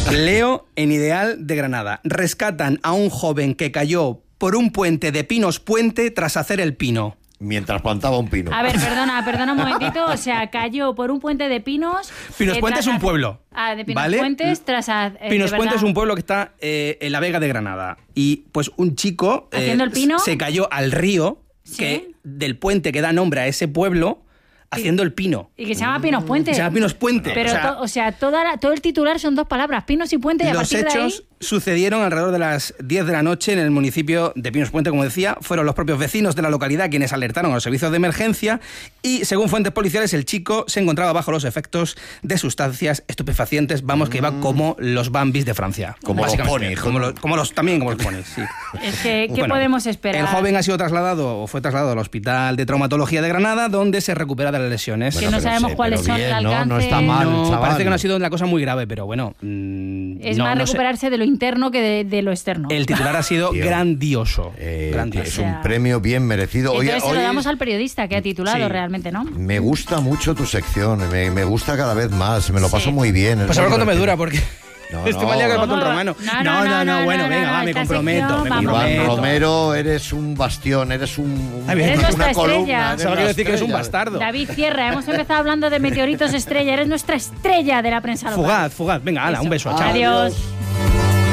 Leo en Ideal de Granada. Rescatan a un joven que cayó por un puente de Pinos Puente tras hacer el pino. Mientras plantaba un pino. A ver, perdona un momentito. O sea, cayó por un puente de pinos. Pinos Puente es un pueblo. De Pinos ¿vale? Puentes tras... Pinos Puente es un pueblo que está en la Vega de Granada. Y pues un chico ¿haciendo el pino? Se cayó al río, ¿Sí? que del puente que da nombre a ese pueblo, haciendo el pino. Y que se llama Pinos Puente. Se llama Pinos Puente. Pero, todo el titular son 2 palabras, Pinos y Puente, y a los partir de ahí... hechos sucedieron alrededor de las 10 de la noche en el municipio de Pinos Puente, como decía. Fueron los propios vecinos de la localidad quienes alertaron a los servicios de emergencia y, según fuentes policiales, el chico se encontraba bajo los efectos de sustancias estupefacientes, que iba como los Bambis de Francia. Como los ponis. Como los ponis, sí. Es que, ¿qué podemos esperar? El joven fue trasladado al Hospital de Traumatología de Granada, donde se recupera de las lesiones. Que no sabemos cuáles son el alcance. No está mal, chaval. Parece que no ha sido una cosa muy grave, pero bueno... es más recuperarse de lo interno que de lo externo. El titular ha sido grandioso. Es un premio bien merecido. Entonces se lo damos al periodista que ha titulado realmente, ¿no? Me gusta mucho tu sección, me gusta cada vez más, me lo paso muy bien. Pues a ver cuánto me dura, porque... Estoy mal liado con el Patrón Romano. No, bueno, venga, me comprometo. Iván Romero, eres un bastión, eres eres nuestra estrella. Solo quiero decir que eres un bastardo. David Sierra, hemos empezado hablando de meteoritos estrella, eres nuestra estrella de la prensa local. Fugaz, venga, hala, un beso, chao. Adiós.